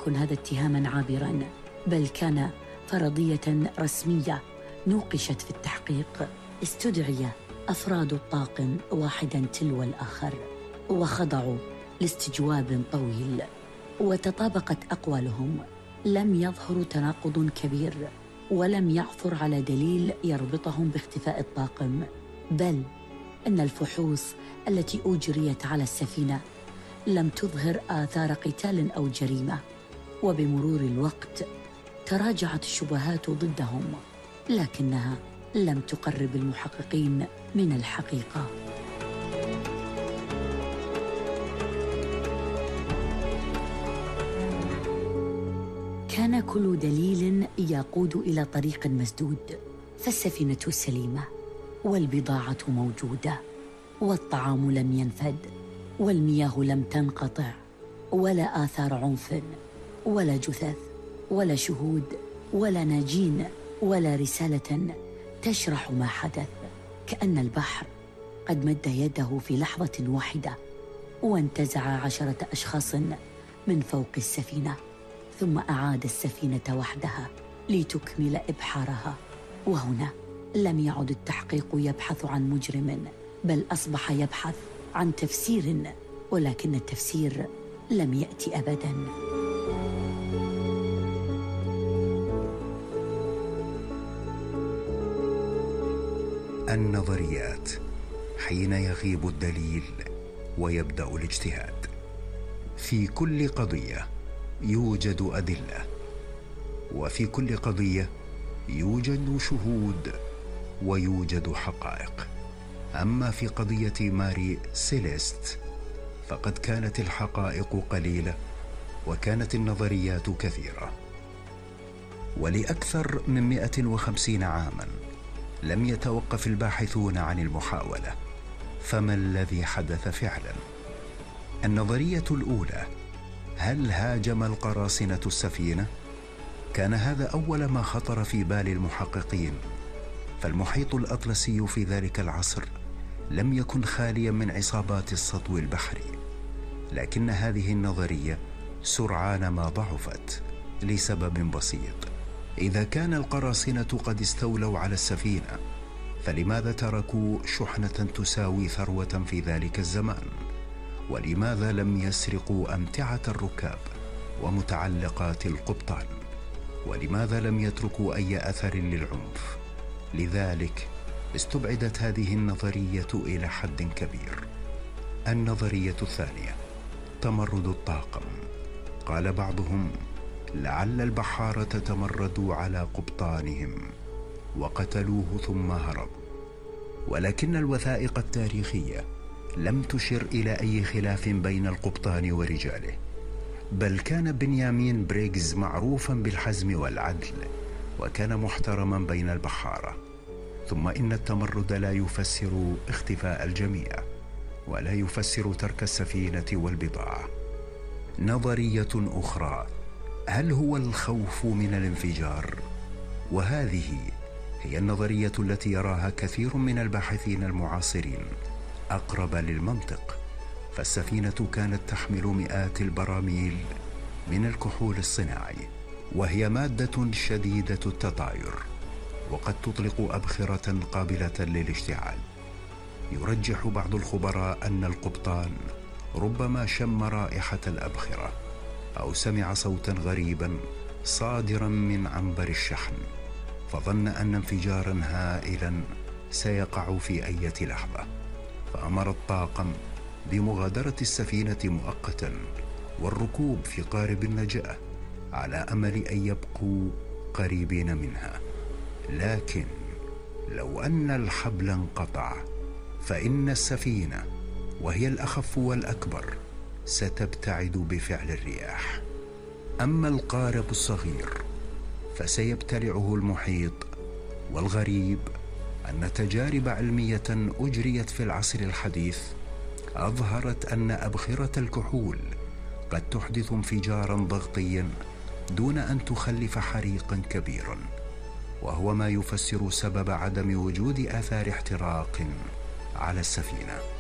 يكن هذا اتهاماً عابراً، بل كان فرضية رسمية نوقشت في التحقيق. استدعي أفراد الطاقم واحداً تلو الآخر وخضعوا لاستجواب طويل، وتطابقت أقوالهم. لم يظهر تناقض كبير، ولم يعثر على دليل يربطهم باختفاء الطاقم، بل إن الفحوص التي أجريت على السفينة لم تظهر آثار قتال أو جريمة. وبمرور الوقت تراجعت الشبهات ضدهم، لكنها لم تقرب المحققين من الحقيقة. كان كل دليل يقود إلى طريق مسدود، فالسفينة سليمة، والبضاعة موجودة، والطعام لم ينفد، والمياه لم تنقطع، ولا آثار عنف، ولا جثث، ولا شهود، ولا ناجين، ولا رسالة تشرح ما حدث. كأن البحر قد مد يده في لحظة واحدة وانتزع 10 أشخاص من فوق السفينة، ثم أعاد السفينة وحدها لتكمل إبحارها. وهنا لم يعد التحقيق يبحث عن مجرم، بل أصبح يبحث عن تفسير، ولكن التفسير لم يأتي أبداً. النظريات حين يغيب الدليل ويبدأ الاجتهاد. في كل قضية يوجد أدلة، وفي كل قضية يوجد شهود ويوجد حقائق. أما في قضية ماري سيليست فقد كانت الحقائق قليلة وكانت النظريات كثيرة. ولأكثر من 150 عاماً لم يتوقف الباحثون عن المحاولة. فما الذي حدث فعلاً؟ النظرية الأولى: هل هاجم القراصنة السفينة؟ كان هذا أول ما خطر في بال المحققين، فالمحيط الأطلسي في ذلك العصر لم يكن خالياً من عصابات السطو البحري. لكن هذه النظرية سرعان ما ضعفت لسبب بسيط: إذا كان القراصنة قد استولوا على السفينة، فلماذا تركوا شحنة تساوي ثروة في ذلك الزمان؟ ولماذا لم يسرقوا أمتعة الركاب ومتعلقات القبطان؟ ولماذا لم يتركوا أي أثر للعنف؟ لذلك استبعدت هذه النظرية إلى حد كبير. النظرية الثانية: تمرد الطاقم. قال بعضهم: لعل البحارة تمردوا على قبطانهم وقتلوه ثم هرب. ولكن الوثائق التاريخية لم تشر إلى أي خلاف بين القبطان ورجاله، بل كان بنيامين بريغز معروفا بالحزم والعدل، وكان محترما بين البحارة. ثم إن التمرد لا يفسر اختفاء الجميع، ولا يفسر ترك السفينة والبضاعة. نظرية أخرى: هل هو الخوف من الانفجار؟ وهذه هي النظرية التي يراها كثير من الباحثين المعاصرين أقرب للمنطق. فالسفينة كانت تحمل مئات البراميل من الكحول الصناعي، وهي مادة شديدة التطاير، وقد تطلق أبخرة قابلة للاشتعال. يرجح بعض الخبراء أن القبطان ربما شم رائحة الأبخرة أو سمع صوتا غريبا صادرا من عنبر الشحن، فظن أن انفجارا هائلا سيقع في أي لحظة، فأمر الطاقم بمغادرة السفينة مؤقتا والركوب في قارب النجاة على أمل أن يبقوا قريبين منها. لكن لو أن الحبل انقطع، فإن السفينة وهي الأخف والأكبر ستبتعد بفعل الرياح. أما القارب الصغير فسيبتلعه المحيط. والغريب أن تجارب علمية أجريت في العصر الحديث أظهرت أن أبخرة الكحول قد تحدث انفجارا ضغطيا دون أن تخلف حريقا كبيرا، وهو ما يفسر سبب عدم وجود آثار احتراق على السفينة.